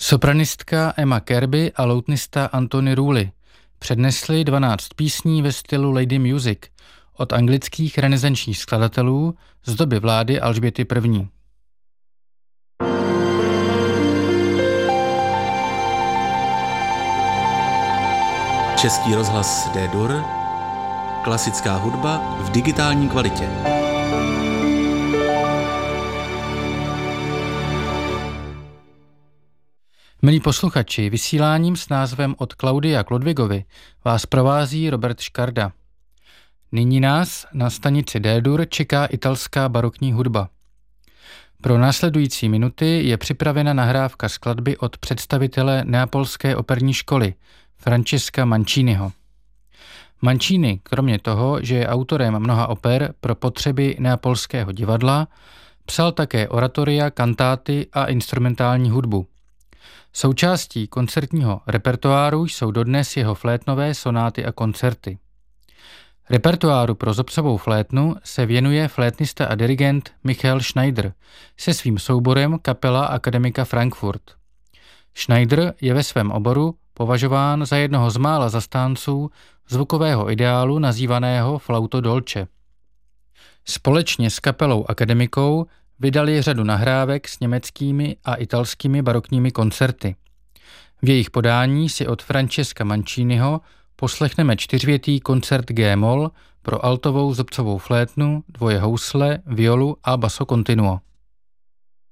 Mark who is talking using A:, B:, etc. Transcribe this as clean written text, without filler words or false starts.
A: Sopranistka Emma Kirby a loutnista Anthony Rooley přednesli 12 písní ve stylu Lady Music od anglických renesančních skladatelů z doby vlády Alžběty I.
B: Český rozhlas D-Dur, klasická hudba v digitální kvalitě.
A: Milí posluchači, vysíláním s názvem Od Klaudia k Ludwigovi vás provází Robert Škarda. Nyní nás na stanici D-Dur čeká italská barokní hudba. Pro následující minuty je připravena nahrávka skladby od představitele neapolské operní školy Francesca Manciniho. Mancini, kromě toho, že je autorem mnoha oper pro potřeby neapolského divadla, psal také oratoria, kantáty a instrumentální hudbu. Součástí koncertního repertoáru jsou dodnes jeho flétnové sonáty a koncerty. Repertoáru pro zobcovou flétnu se věnuje flétnista a dirigent Michael Schneider se svým souborem Kapela Akademika Frankfurt. Schneider je ve svém oboru považován za jednoho z mála zastánců zvukového ideálu nazývaného flauto dolce. Společně s Kapelou Akademikou vydali řadu nahrávek s německými a italskými barokními koncerty. V jejich podání si od Francesca Manciniho poslechneme čtyřvětý koncert G-moll pro altovou zobcovou flétnu, dvoje housle, violu a basso continuo.